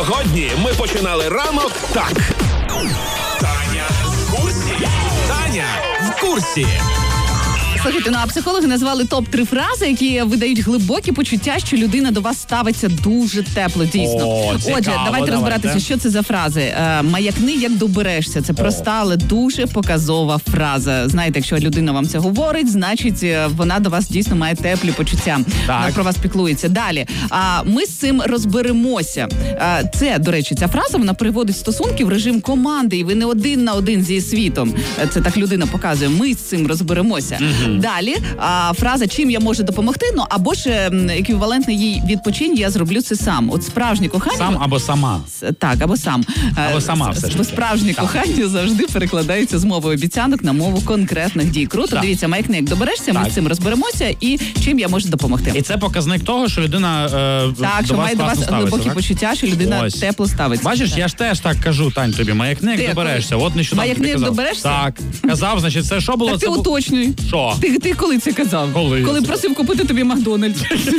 Сьогодні ми починали ранок так. Таня в курсі. Таня в курсі. Слухайте, а психологи назвали топ-3 фрази, які видають глибокі почуття, що людина до вас ставиться дуже тепло, дійсно. Цікаво, Отже, давайте розбиратися, що це за фрази. Маякни, як доберешся. Це проста, але дуже показова фраза. Знаєте, якщо людина вам це говорить, значить вона до вас дійсно має теплі почуття. Вона про вас піклується. Далі. Ми з цим розберемося. Це, до речі, ця фраза, вона приводить стосунки в режим команди, і ви не один на один зі світом. Це так людина показує. Ми з цим розберемося. Далі, фраза «чим я можу допомогти», ну, або ж еквівалентний їй «відпочинь, я зроблю це сам». От справжнє кохання... Сам або сама. Так, або сам. Або сама все ж таки. Справжнє кохання завжди перекладається з мови обіцянок на мову конкретних дій. Круто, дивіться, маякни, як доберешся, ми з цим розберемося і чим я можу допомогти. І це показник того, що людина так, що має до вас глибокі почуття, що людина тепло ставиться. Бачиш, я ж теж так кажу, Тань, тобі, маякни, як доберешся. От нещодавно маякни, тобі казав. Доберешся? Так, казав, значить, це що було? Так ти уточнюй. Що? Ти коли це казав? Коли просив купити тобі Макдональдс.